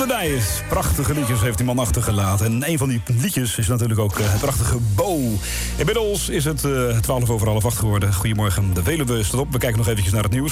de Nijs. Prachtige liedjes heeft die man achtergelaten. En een van die liedjes is natuurlijk ook het prachtige Bo. Inmiddels is het 12:12 geworden. Goedemorgen, de Veluwe staat op. We kijken nog eventjes naar het nieuws.